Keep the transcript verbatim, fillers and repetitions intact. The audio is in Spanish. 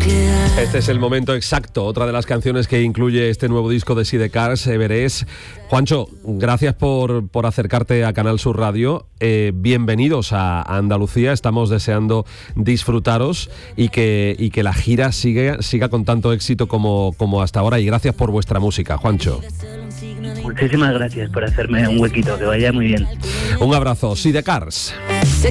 Este es el momento exacto, otra de las canciones que incluye este nuevo disco de Sidecars, Everest. Juancho, gracias por, por acercarte a Canal Sur Radio. Eh, bienvenidos a, a Andalucía, estamos deseando disfrutaros y que, y que la gira siga, siga con tanto éxito como, como hasta ahora, y gracias por vuestra música, Juancho. Muchísimas gracias por hacerme un huequito, que vaya muy bien. Un abrazo, Sidecars.